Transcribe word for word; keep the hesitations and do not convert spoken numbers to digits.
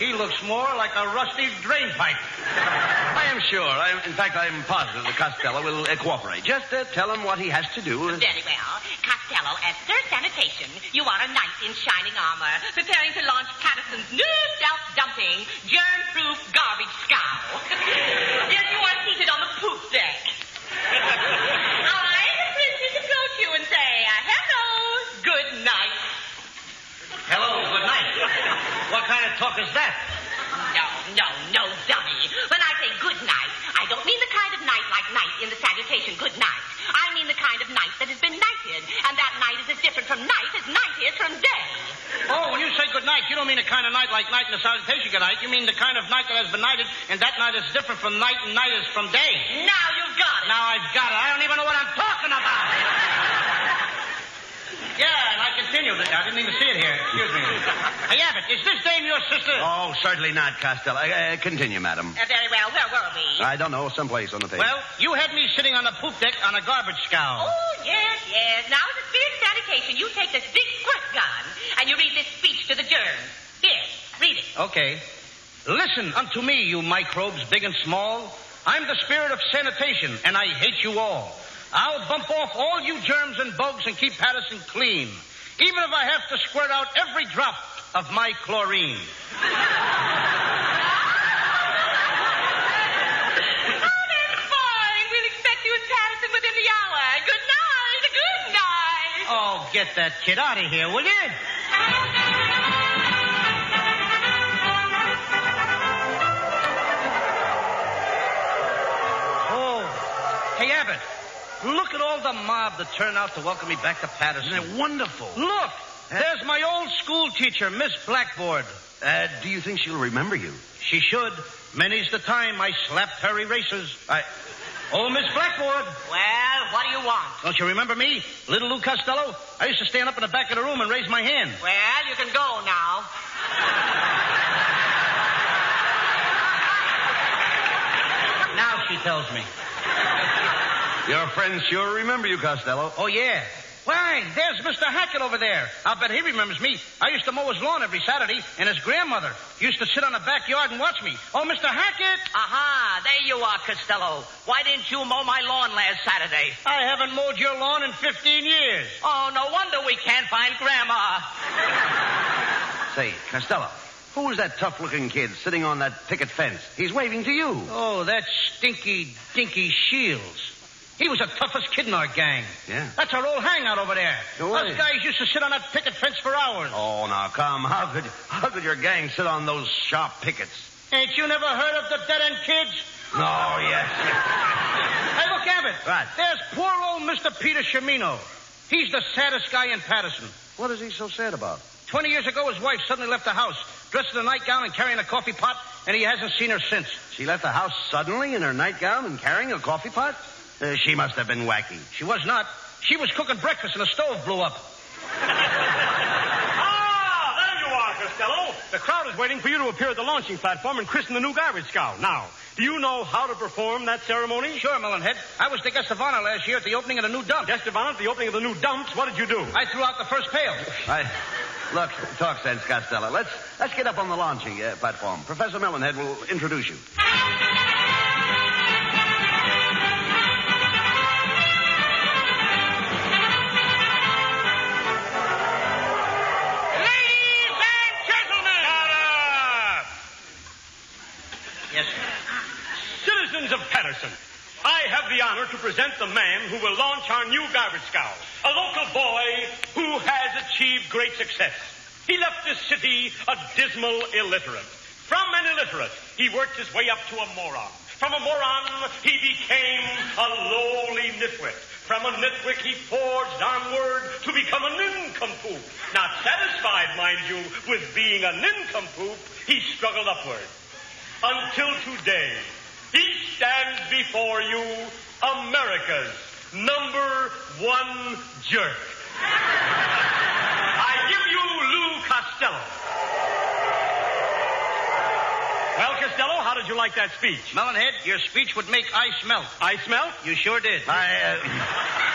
She looks more like a rusty drain pipe. I am sure. I am, in fact, I am positive that Costello will uh, cooperate. Just uh, tell him what he has to do. Very well. Costello, as Sir Sanitation, you are a knight in shining armor, preparing to launch Patterson's new self-dumping, germ-proof garbage scow. Yes, you are seated on the poop deck. I, the princess, approach you and say, uh, hello, good night. Hello, good night. What kind of talk is that? No, no, no, dummy. When I say good night, I don't mean the kind of night like night in the salutation, good night. I mean the kind of night that has been nighted, and that night is as different from night as night is from day. Oh, when you say good night, you don't mean the kind of night like night in the salutation, good night. You mean the kind of night that has been nighted, and that night is different from night and night is from day. Now you've got it. Now I've got it. I don't even know what I'm talking about. Yeah, and I continue. I didn't even see it here. Excuse me. Hey, Abbott, is this dame your sister? Oh, certainly not, Costello. Uh, continue, madam. Uh, very well. Where were we? I don't know. Someplace on the table. Well, you had me sitting on the poop deck on a garbage scow. Oh, yes, yes. Now, as a spirit of sanitation, you take this big squirt gun, and you read this speech to the germs. Here, read it. Okay. Listen unto me, you microbes big and small. I'm the spirit of sanitation, and I hate you all. I'll bump off all you germs and bugs and keep Patterson clean, even if I have to squirt out every drop of my chlorine. Oh, that's fine. We'll expect you in Patterson within the hour. Good night. Good night. Oh, get that kid out of here, will you? Oh, hey, Abbott. Look at all the mob that turned out to welcome me back to Patterson. Isn't it wonderful? Look, there's my old school teacher, Miss Blackboard. Uh, do you think she'll remember you? She should. Many's the time I slapped her erasers. I... Oh, Miss Blackboard. Well, what do you want? Don't you remember me? Little Lou Costello? I used to stand up in the back of the room and raise my hand. Well, you can go now. Now she tells me. Your friends sure remember you, Costello. Oh, yeah. Why, there's Mister Hackett over there. I'll bet he remembers me. I used to mow his lawn every Saturday, and his grandmother used to sit on the backyard and watch me. Oh, Mister Hackett! Aha, there you are, Costello. Why didn't you mow my lawn last Saturday? I haven't mowed your lawn in fifteen years. Oh, no wonder we can't find Grandma. Say, Costello, who's that tough-looking kid sitting on that picket fence? He's waving to you. Oh, that stinky, dinky Shields. He was the toughest kid in our gang. Yeah? That's our old hangout over there. Go Us away. guys used to sit on that picket fence for hours. Oh, now, come. How could, how could your gang sit on those sharp pickets? Ain't you never heard of the dead-end kids? Oh, yes. Hey, look, Abbott. What? There's poor old Mister Peter Shimino. He's the saddest guy in Patterson. What is he so sad about? Twenty years ago, his wife suddenly left the house, dressed in a nightgown and carrying a coffee pot, and he hasn't seen her since. She left the house suddenly in her nightgown and carrying a coffee pot? Uh, she must have been wacky. She was not. She was cooking breakfast and the stove blew up. Ah, there you are, Costello. The crowd is waiting for you to appear at the launching platform and christen the new garbage scow. Now, do you know how to perform that ceremony? Sure, Mullenhead. I was the guest of honor last year at the opening of the new dump. Guest of honor at the opening of the new dumps. What did you do? I threw out the first pail. I... Look, talk sense, Costello. Let's, let's get up on the launching uh, platform. Professor Melonhead will introduce you. Yes, sir. Citizens of Patterson, I have the honor to present the man who will launch our new garbage scow, a local boy who has achieved great success. He left this city a dismal illiterate. From an illiterate, he worked his way up to a moron. From a moron, he became a lowly nitwit. From a nitwit, he forged onward to become a nincompoop. Not satisfied, mind you, with being a nincompoop, he struggled upward. Until today, he stands before you, America's number one jerk. I give you Lou Costello. Well, Costello, how did you like that speech? Melonhead, your speech would make ice melt. I smell? You sure did. I, uh,